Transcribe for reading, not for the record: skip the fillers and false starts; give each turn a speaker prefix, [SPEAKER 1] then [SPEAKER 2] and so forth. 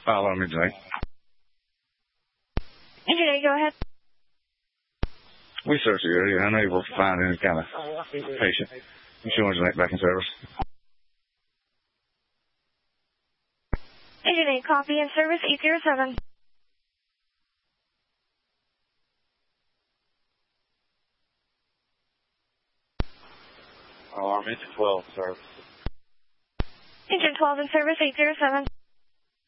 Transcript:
[SPEAKER 1] Alarm Engine 8.
[SPEAKER 2] Engine 8, go ahead.
[SPEAKER 1] We searched the area, unable to find any kind of patient. Show Engine 8 back in service.
[SPEAKER 2] Engine 8, copy in service 807.
[SPEAKER 1] Alarm Engine 12, service.
[SPEAKER 2] Engine 12 in service 807.